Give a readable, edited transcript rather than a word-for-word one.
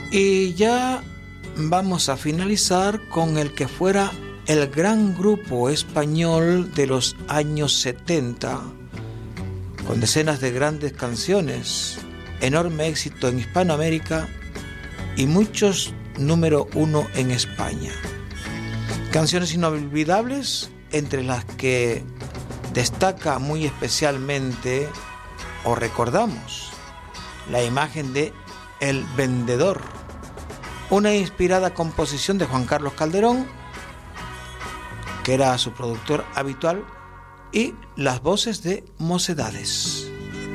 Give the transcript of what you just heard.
Y ya vamos a finalizar con el que fuera el gran grupo español de los años 70, con decenas de grandes canciones, enorme éxito en Hispanoamérica y muchos número 1 en España. Canciones inolvidables, entre las que destaca muy especialmente, o recordamos, la imagen de El Vendedor, una inspirada composición de Juan Carlos Calderón, que era su productor habitual, y las voces de Mocedades.